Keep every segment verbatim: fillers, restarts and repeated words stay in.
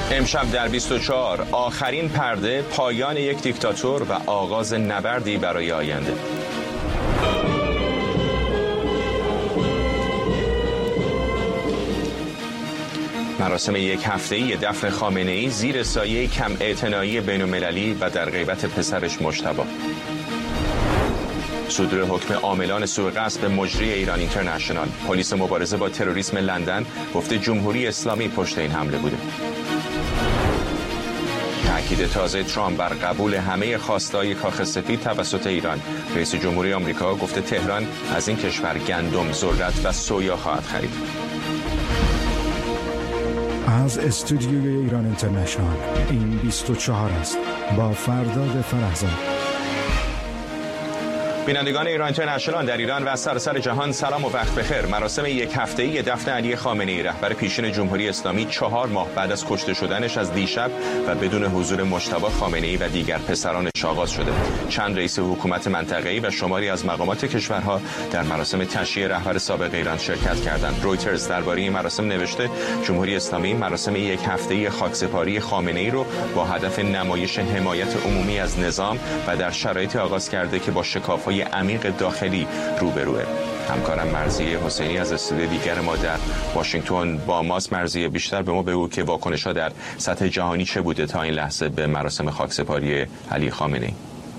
امشب در بیست و چهار آخرین پرده، پایان یک دیکتاتور و آغاز نبردی برای آینده. مراسم یک هفته‌ای دفن خامنه‌ای زیر سایه کم اعتنایی بین‌المللی و در غیبت پسرش مجتبی. صدور حکم عاملان سوء قصد به مجری ایران اینترنشنال. پلیس مبارزه با تروریسم لندن گفته جمهوری اسلامی پشت این حمله بوده. تأکید تازه ترامپ بر قبول همه خواستهای کاخ سفید توسط ایران. رئیس جمهوری آمریکا گفته تهران از این کشور گندم، ذرت و سویا خواهد خرید. از استودیوی ایران اینترنشنال این بیست و چهار است با فرداد فرهزاد. بینندگان ایران اینترنشنال در ایران و سراسر جهان سلام و وقت بخیر. مراسم یک هفته‌ای دفن علی خامنه‌ای رهبر پیشین جمهوری اسلامی چهار ماه بعد از کشته شدنش از دیشب و بدون حضور مجتبی خامنه‌ای و دیگر پسرانش آغاز شده. چند رئیس حکومت منطقه‌ای و شماری از مقامات کشورها در مراسم تشییع رهبر سابق ایران شرکت کردند. رویترز درباره این مراسم نوشته جمهوری اسلامی مراسم یک هفته‌ای خاکسپاری خامنه‌ای رو با هدف نمایش حمایت عمومی از نظام و در شرایطی آغاز کرده که با شکاف‌های عمیق داخلی روبروه. همکارم مرضیه حسینی از استودیو دیگر ما در واشنگتن با ماست. مرضیه، بیشتر به ما بگو که واکنش‌ها در سطح جهانی چه بوده تا این لحظه به مراسم خاکسپاری علی خامنه‌ای؟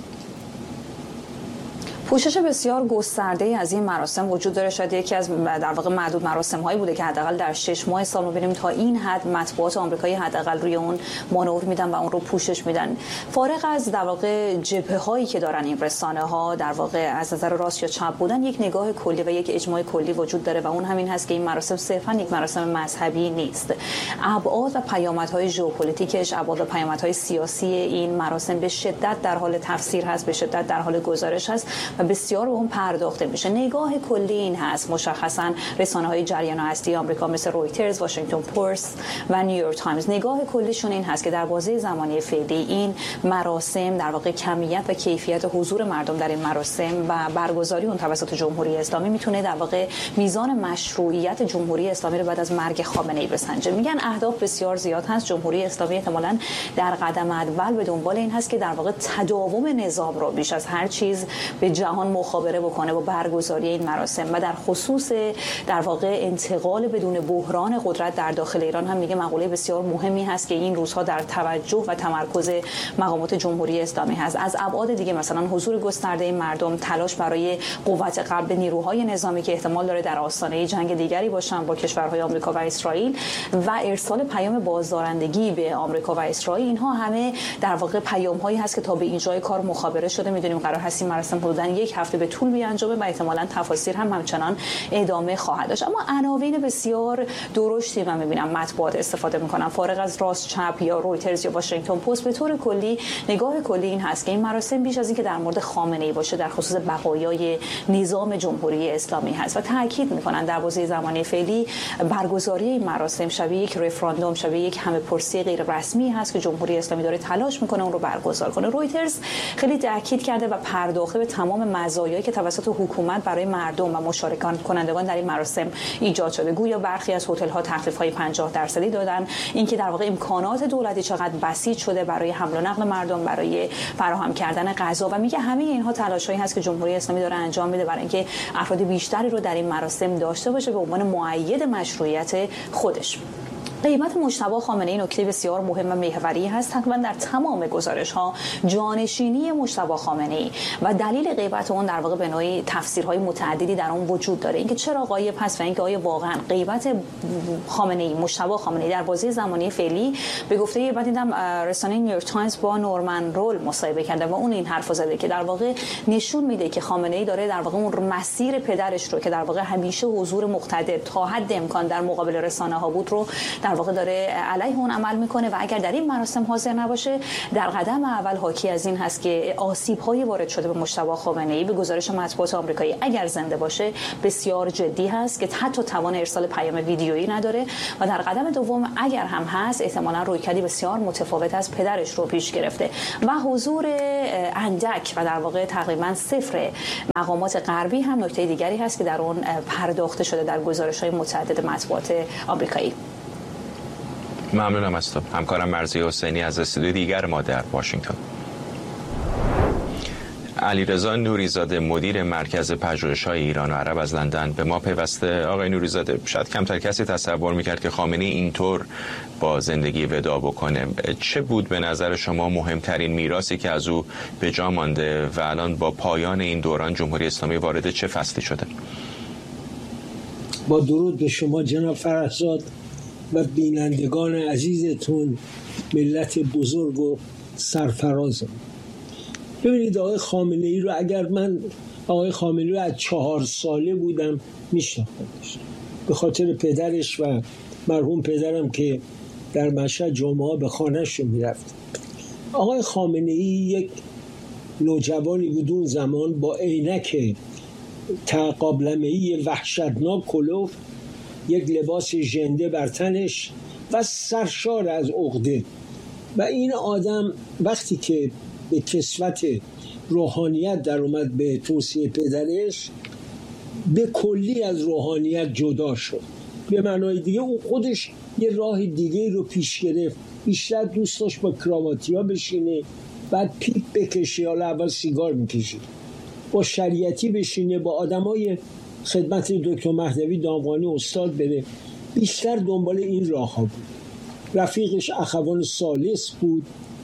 پوشش بسیار گسترده‌ای از این مراسم وجود داره. شاید یکی از در واقع معدود مراسم‌هایی بوده که حداقل در شش ماه سال می‌بینیم تا این حد مطبوعات آمریکایی حداقل روی اون مانور میدن و اون رو پوشش میدن. فارغ از در واقع جبهه‌هایی که دارن این رسانه‌ها در واقع از نظر راست یا چپ بودن، یک نگاه کلی و یک اجماع کلی وجود داره و اون همین هست که این مراسم صرفاً یک مراسم مذهبی نیست. ابعاد و پیامدهای ژئوپلیتیکش، ابعاد و پیامدهای سیاسی این مراسم به شدت در حال تفسیر هست، به شدت در حال گزارش هست و بسیار به اون پرداخته میشه. نگاه کلی این هست مشخصا رسانه‌های جریان هستی آمریکا مثل رویترز، واشنگتن پست و نیویورک تایمز، نگاه کلیشون این هست که در بازه زمانی فعلی این مراسم در واقع کمیت و کیفیت حضور مردم در این مراسم و برگزاری اون توسط جمهوری اسلامی میتونه در واقع میزان مشروعیت جمهوری اسلامی رو بعد از مرگ خامنه‌ای بسنجه. میگن اهداف بسیار زیاد هست. جمهوری اسلامی احتمالاً در قدم اول به دنبال این هست که در واقع تداوم نظام رو بیش از هر چیز به جهان مخابره بکنه با برگزاری این مراسم و در خصوص در واقع انتقال بدون بحران قدرت در داخل ایران هم میگه مقوله بسیار مهمی هست که این روزها در توجه و تمرکز مقامات جمهوری اسلامی هست. از ابعاد دیگه مثلا حضور گسترده مردم، تلاش برای قوت قلب نیروهای نظامی که احتمال داره در آستانه جنگ دیگری باشن با کشورهای آمریکا و اسرائیل و ارسال پیام بازدارندگی به آمریکا و اسرائیل، اینها همه در واقع پیام‌هایی هست که تا به اینجای کار مخابره شده. میدونیم قرار هست این مراسم حدوداً یک هفته به طول بیانجامه و احتمالاً تفاصیل هم همچنان ادامه خواهد داشت. اما عناوین بسیار درشتی من می‌بینم مطبوعات استفاده می‌کنن، فارغ از راست چپ یا رویترز یا واشنگتن پست. به طور کلی نگاه کلی این هست که این مراسم بیش از این که در مورد خامنه‌ای باشه در خصوص بقایای نظام جمهوری اسلامی هست و تاکید می‌کنن در بازه زمانی فعلی برگزاری این مراسم شبیه یک رفراندوم، شبیه یک همه‌پرسی غیر رسمی هست که جمهوری اسلامی داره تلاش می‌کنه اون رو برگزار کنه. رویترز خیلی تاکید کرده و پرداخته به تمام مزایایی که توسط حکومت برای مردم و مشارکت کنندگان در این مراسم ایجاد شده. گویا برخی از هتل‌ها تخفیف‌های پنجاه درصدی دادن، اینکه در واقع امکانات دولتی چقدر بسیج شده برای حمل و نقل مردم، برای فراهم کردن غذا و میگه همه اینها تلاشایی هست که جمهوری اسلامی داره انجام میده برای اینکه افراد بیشتری رو در این مراسم داشته باشه به عنوان مؤید مشروعیت خودش. غیبت مجتبی خامنه‌ای نکته بسیار مهم و محوری هست. تقریبا در تمام گزارش‌ها جانشینی مجتبی خامنه‌ای و دلیل غیبت اون در واقع به نوعی تفسیرهای متعددی در اون وجود داره. اینکه چرا غایب هست و اینکه آیا واقعا غیبت خامنه‌ای، مجتبی خامنه‌ای در بازه زمانی فعلی به گفته یه بعد دیدم رسانه نیویورک تایمز با نورمن رول مصاحبه کرده و اون این حرفو زده که در واقع نشون میده که خامنه‌ای داره در واقع اون مسیر پدرش رو که در واقع همیشه حضور مقتدر تا حد امکان در مقابل رسانه‌ها بود رو در واقع داره علیه اون عمل میکنه و اگر در این مراسم حاضر نباشه در قدم اول حاکی از این هست که آسیب‌های وارد شده به مجتبی خامنه‌ای به گزارش مطبوعات آمریکایی اگر زنده باشه بسیار جدی هست که حتی توان ارسال پیام ویدیویی نداره و در قدم دوم اگر هم هست احتمالاً رویکردی بسیار متفاوت از پدرش رو پیش گرفته و حضور اندک و در واقع تقریبا صفر مقامات غربی هم نکته دیگری هست که در اون پرداخته شده در گزارش‌های متعدد مطبوعات آمریکایی. ممنونم از تو. همکارم مرضیه حسینی از استودیو دیگر ما در واشنگتن. علیرضا نوریزاده مدیر مرکز پژوهش‌های ایران و عرب از لندن به ما پیوسته. آقای نوریزاده، شاید کمتر کسی تصور می‌کرد که خامنه‌ای اینطور با زندگی وداع بکنه. چه بود به نظر شما مهمترین میراثی که از او به جا مانده و الان با پایان این دوران جمهوری اسلامی وارد چه فصلی شده؟ با درود به شما جناب فرهزاد و بینندگان عزیزتون، ملت بزرگ و سرفرازم. ببینید آقای خامنه‌ای رو اگر من آقای خامنه‌ای رو از چهار ساله بودم میشناختمش، به خاطر پدرش و مرحوم پدرم که در مشهد جمعه به خانه‌شون میرفت. آقای خامنه‌ای یک نوجوانی بود اون زمان با عینک تقابلمه‌ای وحشتناک کلوف، یک لباس ژنده بر تنش و سرشار از عقده. و این آدم وقتی که به کسوت روحانیت در اومد به توصیه پدرش، به کلی از روحانیت جدا شد. به معنای دیگه او خودش یه راه دیگه رو پیش گرفت. بیشتر دوست داشت با کراواتیا بشینه، بعد پیپ بکشه، یا اول سیگار میکشید، با شریعتی بشینه، با آدمای خدمت دکتر مهدوی دامغانی استاد بره. بیشتر دنبال این راه ها بود. رفیقش اخوان ثالث بود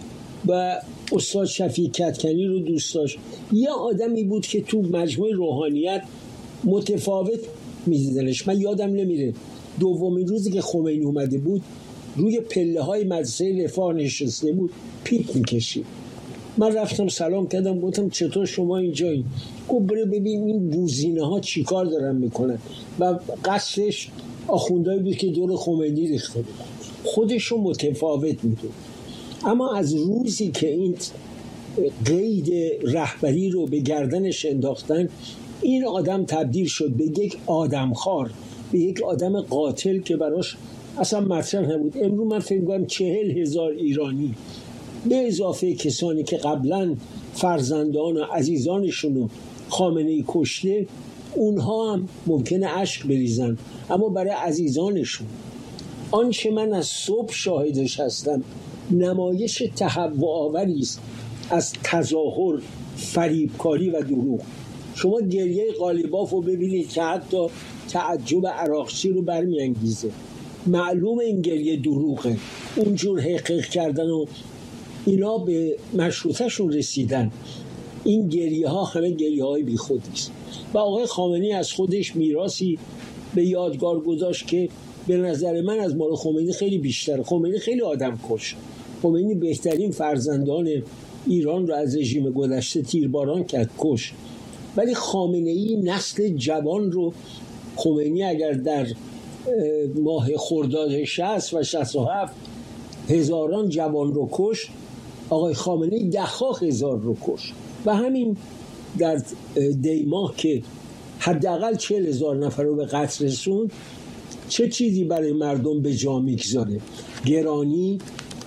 و استاد شفیع کدکنی رو دوست داشت. یه آدمی بود که تو مجموعه روحانیت متفاوت می‌دیدنش. من یادم نمیره دومین روزی که خمینی اومده بود روی پله های مدرسه رفاه نشسته بود، پیپ میکشید. من رفتم سلام کردم، گفتم چطور شما اینجایی؟ گفت بره ببین این بوزینه ها چی کار دارن میکنن. و قصدش آخوندهایی بود که دور خمینی ریخته بود. خودش رو متفاوت میدون. اما از روزی که این قید رهبری رو به گردنش انداختن، این آدم تبدیل شد به یک آدمخوار، به یک آدم قاتل که براش اصلا مطرح نبود. امروز من فکر می‌کنم چهل هزار ایرانی به اضافه کسانی که قبلا فرزندان و عزیزانشون رو خامنه‌ای کشته، اونها هم ممکنه اشک بریزن، اما برای عزیزانشون. آنچه من از صبح شاهدش هستم نمایش تهوع آوری است از تظاهر، فریبکاری و دروغ. شما گریه قالیباف رو ببینید که حتی تعجب عراقچی رو برمیانگیزه. معلوم این گریه دروغه. اونجور حقیق کردن و اینا به مشروطه‌شون رسیدن. این گریه ها همه گریه های بی خودی است. و آقای خامنه‌ای از خودش میراثی به یادگار گذاشت که به نظر من از مال خمینی خیلی بیشتر. خمینی خیلی آدم کش. خمینی بهترین فرزندان ایران رو از رژیم گذشته تیرباران کرد، کش. ولی خامنه‌ای نسل جوان رو، خمینی اگر در ماه خرداد شصت و شصت و هفت هزاران جوان رو کش، آقای خامنه‌ای ده ها هزار رو کش. و همین در دی ماه که حداقل چهل هزار نفر رو به قتل رسوند، چه چیزی برای مردم به جا میگذاره؟ گرانی،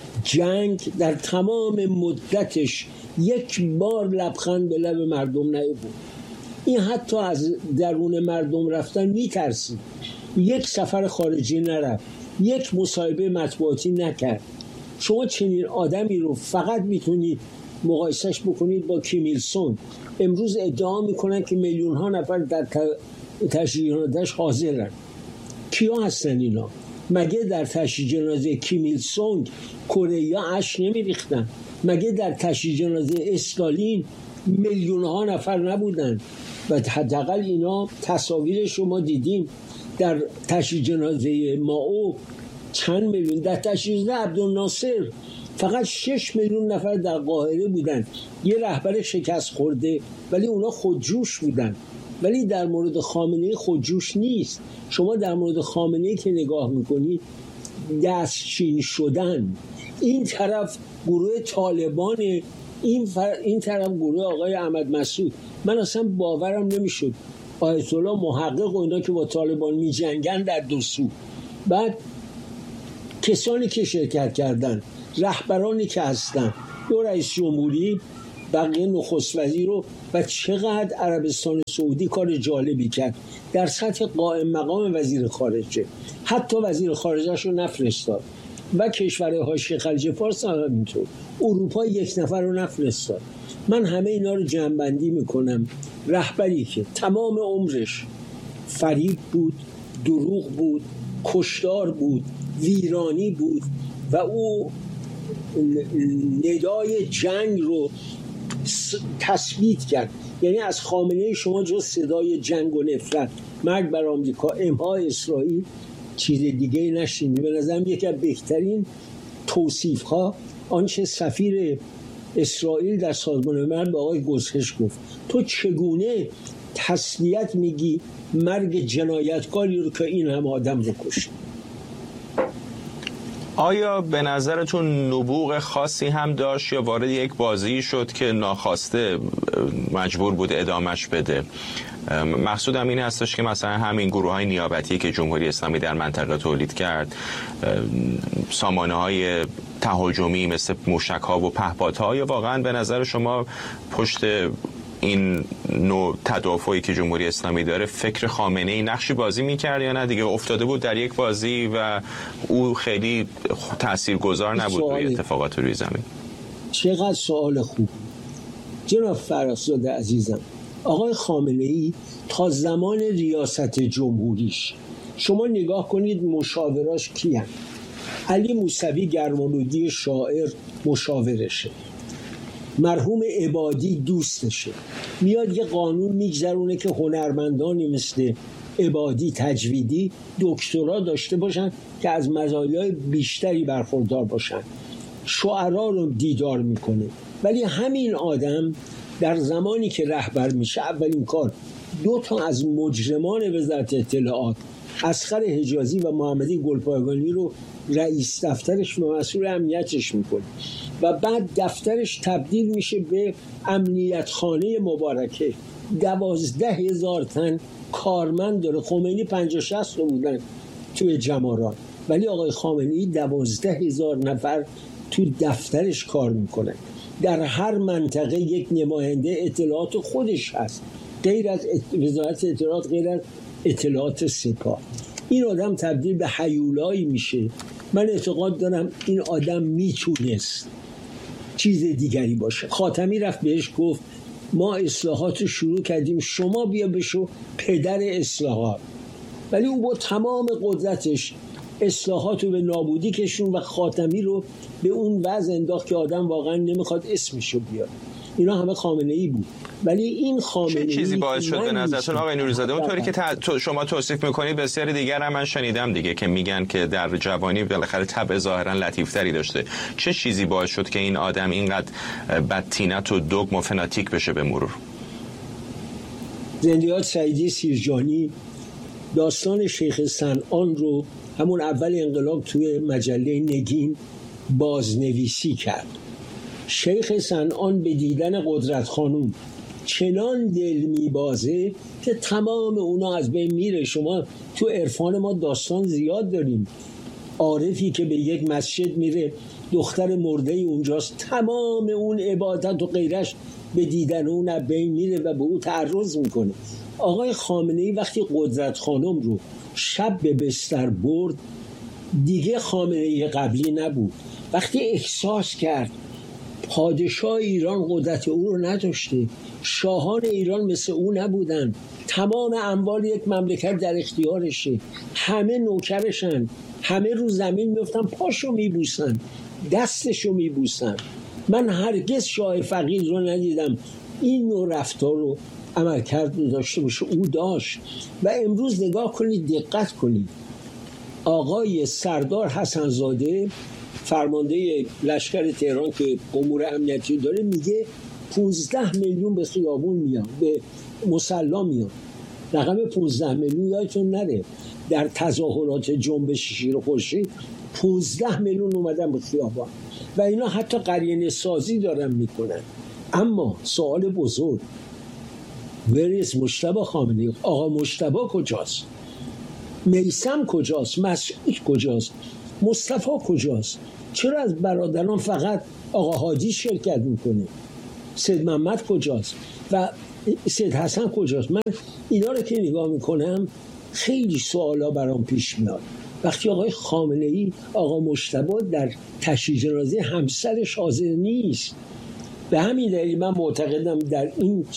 جنگ در تمام مدتش یک بار لبخند به لب مردم نیاورد. این حتی از درون مردم رفتن میترسید. یک سفر خارجی نرفت، یک مصاحبه مطبوعاتی نکرد. شما چنین آدمی رو فقط میتونید مقایسش بکنید با کیم ایل سونگ. امروز ادعا میکنن که میلیون ها نفر در تشییع جنازه‌اش حاضرن. کیا هستن اینا؟ مگه در تشییع جنازه کیم ایل سونگ کره‌ای‌ها اشک نمیریختن؟ مگه در تشییع جنازه استالین میلیون ها نفر نبودن؟ و حداقل اینا تصاویر شما دیدیم. در تشییع جنازه مائو چند میلیون، در تشییع جنازه عبدالناصر فقط شش میلیون نفر در قاهره بودن. یه رهبر شکست خورده، ولی اونا خودجوش بودن. ولی در مورد خامنه‌ای خودجوش نیست. شما در مورد خامنه‌ای که نگاه میکنید، دستچین شدن. این طرف گروه طالبان، این, فر... این طرف گروه آقای احمد مسعود. من اصلا باورم نمیشد آیت الله محقق و اینا که با طالبان می جنگن در دو سو. بعد کسانی که شرکت کردن، رهبرانی که هستن، دو رئیس جمهوری، بقیه نخست وزیر رو، و چقدر عربستان سعودی کار جالبی کرد در سطح قائم مقام وزیر خارجه. حتی وزیر خارجه‌ش رو نفرستاد. و کشورهای حاشیه خلیج فارس هم همینطور. اروپا یک نفر رو نفرستاد. من همه اینا رو جمع‌بندی میکنم. رهبری که تمام عمرش فریب بود، دروغ بود، کشتار بود، ویرانی بود و او ندای جنگ رو تثبیت کرد. یعنی از خامنه‌ای شما جز صدای جنگ و نفرت، مرگ بر آمریکا، امهای اسرائیل، چیز دیگه نشینی. به نظرم یکی از بهترین توصیف ها آنچه سفیر اسرائیل در سازمان ملل به آقای گوزهش گفت: تو چگونه تسلیت میگی مرگ جنایتکاری رو که این هم آدم رو کشت؟ آیا به نظرتون نبوغ خاصی هم داشت یا وارد یک بازی شد که ناخواسته مجبور بود ادامش بده؟ مقصودم این هستش که مثلا همین گروه‌های نیابتی که جمهوری اسلامی در منطقه تولید کرد، سامانه‌های تهاجمی مثل موشک‌ها و پهپادها، یا واقعا به نظر شما پشت این نوع تدافعی که جمهوری اسلامی داره فکر خامنه‌ای نقشی بازی می‌کرد یا نه دیگه افتاده بود در یک بازی و او خیلی تاثیرگذار نبود روی اتفاقات روی زمین؟ چقدر سوال خوب. جناب فرخزاده عزیزم، آقای خامنه‌ای تا زمان ریاست جمهوریش شما نگاه کنید مشاوراش کیان؟ علی موسوی گرمالودی شاعر مشاورشه، مرحوم عبادی دوستشه. میاد یه قانون میگذرونه که هنرمندانی مثل عبادی تجویدی دکترا داشته باشن که از مزایای بیشتری برخوردار باشن. شعرا رو دیدار میکنه. ولی همین آدم در زمانی که رهبر میشه اولین کار دو تا از مجرمان وزارت اطلاعات، اصغر حجازی و محمدی گلپایگانی رو رئیس دفترش و مسئول امنیتش میکنه و بعد دفترش تبدیل میشه به امنیت خانه مبارکه. دوازده هزار تن کارمند داره. خمینی پنجاه شصت رو بودن توی جمارات، ولی آقای خامنه‌ای دوازده هزار نفر توی دفترش کار میکنن. در هر منطقه یک نماینده اطلاعات خودش هست، غیر از وزارت اطلاعات، غیر از اطلاعات سپاه. این آدم تبدیل به هیولایی میشه. من اعتقاد دارم این آدم میتونست چیز دیگری باشه. خاتمی رفت بهش گفت ما اصلاحات رو شروع کردیم، شما بیا بشو پدر اصلاحات. ولی او با تمام قدرتش اصلاحات رو به نابودی کشون و خاتمی رو به اون وضع انداخت که آدم واقعا نمیخواد اسمشو بیاره. اینا همه خامنه‌ای بود. ولی این خامنه‌ای چه چیزی باعث شد به نظرتون آقای نوری‌زاده اونطوری که شما توصیف میکنید بسیاری دیگر هم من شنیدم دیگه که میگن که در جوانی بالاخره طبع ظاهرا لطیف‌تری داشته، چه چیزی باعث شد که این آدم اینقدر بدتینت و دوگم و فناتیک بشه به مرور؟ زندیات سعیدی سیرجانی داستان شیخ صنعان رو همون اول انقلاب توی مجله نگین بازنویسی کرد. شیخ صنعان به دیدن قدرت خانوم چنان دل میبازه که تمام اونا از بین میره. شما تو عرفان ما داستان زیاد داریم. عارفی که به یک مسجد میره، دختر مرده اونجاست، تمام اون عبادت و غیرش به دیدن اون از بین میره و به او تعرض میکنه. آقای خامنه‌ای وقتی قدرت خانم رو شب به بستر برد دیگه خامنه‌ای قبلی نبود. وقتی احساس کرد پادشاه ایران قدرت او رو نداشته، شاهان ایران مثل او نبودن، تمام اموال یک مملکت در اختیارشه، همه نوکرشن، همه رو زمین میفتن، پاشو میبوسن، دستشو میبوسن. من هرگز شاه فقید رو ندیدم این نوع رفتار رو عمل کرد داشته باشه. او داشت. و امروز نگاه کنید، دقت کنید، آقای سردار حسن‌زاده فرمانده لشکر تهران که امور امنیتی داره میگه پانزده میلیون به خیابون میان، به مصلا میان. رقم پانزده میلیون یادتون نره در تظاهرات جنبش شیر خورشید پانزده میلیون اومدن به خیابان و اینا حتی قرینه سازی دارن میکنن. اما سوال بزرگ، وریز مجتبی خامنه‌ای؟ آقا مجتبی کجاست؟ میثم کجاست؟ مسعود کجاست؟ مصطفی کجاست؟ چرا از برادران فقط آقا حاجی شرکت میکنه؟ سید محمد کجاست؟ و سید حسن کجاست؟ من اینا رو که نگاه میکنم خیلی سوالا برام پیش میاد. وقتی آقای خامنه‌ای آقا مجتبی در تشییع جنازه همسرش حاضر نیست. به همین دلیل من معتقدم در این